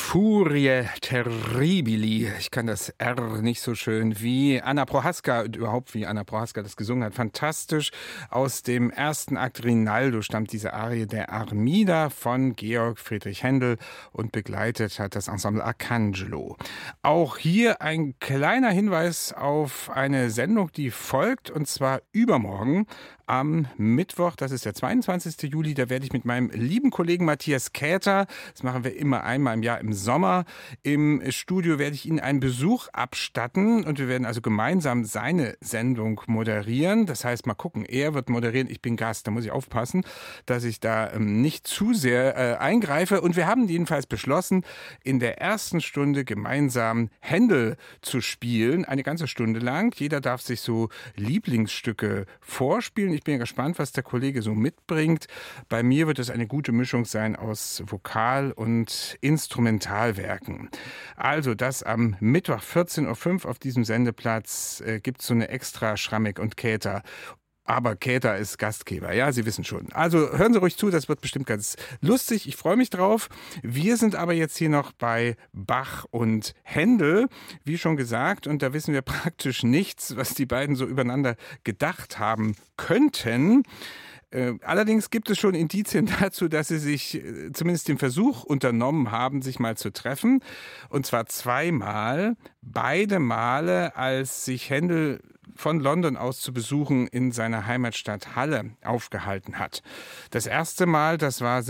Furie Terribili. Ich kann das R nicht so schön wie Anna Prohaska, überhaupt wie Anna Prohaska das gesungen hat. Fantastisch. Aus dem ersten Akt Rinaldo stammt diese Arie der Armida von Georg Friedrich Händel und begleitet hat das Ensemble Arcangelo. Auch hier ein kleiner Hinweis auf eine Sendung, die folgt, und zwar übermorgen am Mittwoch, das ist der 22. Juli, da werde ich mit meinem lieben Kollegen Matthias Käther, das machen wir immer einmal im Jahr im Sommer, im Studio werde ich Ihnen einen Besuch abstatten und wir werden also gemeinsam seine Sendung moderieren. Das heißt, mal gucken, er wird moderieren, ich bin Gast, da muss ich aufpassen, dass ich da nicht zu sehr eingreife. Und wir haben jedenfalls beschlossen, in der ersten Stunde gemeinsam Händel zu spielen, eine ganze Stunde lang. Jeder darf sich so Lieblingsstücke vorspielen. Ich bin gespannt, was der Kollege so mitbringt. Bei mir wird es eine gute Mischung sein aus Vokal- und Instrumentalwerken. Also das am Mittwoch 14.05 Uhr auf diesem Sendeplatz gibt es so eine extra Schrammeck und Käther. Aber Käther ist Gastgeber, ja, Sie wissen schon. Also hören Sie ruhig zu, das wird bestimmt ganz lustig. Ich freue mich drauf. Wir sind aber jetzt hier noch bei Bach und Händel, wie schon gesagt. Und da wissen wir praktisch nichts, was die beiden so übereinander gedacht haben könnten. Allerdings gibt es schon Indizien dazu, dass sie sich zumindest den Versuch unternommen haben, sich mal zu treffen. Und zwar zweimal. Beide Male, als sich Händel von London aus zu besuchen in seiner Heimatstadt Halle aufgehalten hat. Das erste Mal, das war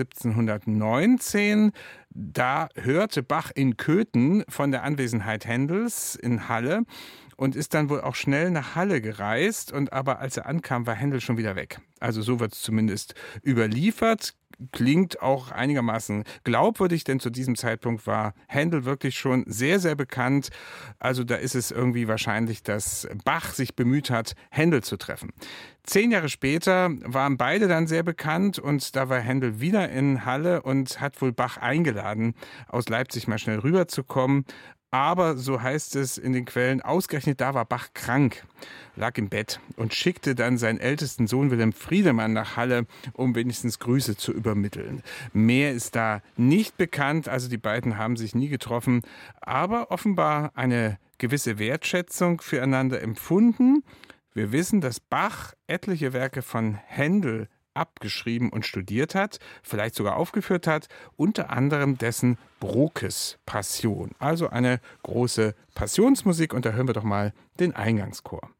1719. Da hörte Bach in Köthen von der Anwesenheit Händels in Halle und ist dann wohl auch schnell nach Halle gereist. Aber als er ankam, war Händel schon wieder weg. Also so wird es zumindest überliefert. Klingt auch einigermaßen glaubwürdig, denn zu diesem Zeitpunkt war Händel wirklich schon sehr, sehr bekannt. Also da ist es irgendwie wahrscheinlich, dass Bach sich bemüht hat, Händel zu treffen. 10 Jahre später waren beide dann sehr bekannt und da war Händel wieder in Halle und hat wohl Bach eingeladen, aus Leipzig mal schnell rüberzukommen. Aber, so heißt es in den Quellen, ausgerechnet da war Bach krank, lag im Bett und schickte dann seinen ältesten Sohn Wilhelm Friedemann nach Halle, um wenigstens Grüße zu übermitteln. Mehr ist da nicht bekannt, also die beiden haben sich nie getroffen, aber offenbar eine gewisse Wertschätzung füreinander empfunden. Wir wissen, dass Bach etliche Werke von Händel abgeschrieben und studiert hat, vielleicht sogar aufgeführt hat, unter anderem dessen Brokes Passion. Also eine große Passionsmusik und da hören wir doch mal den Eingangschor.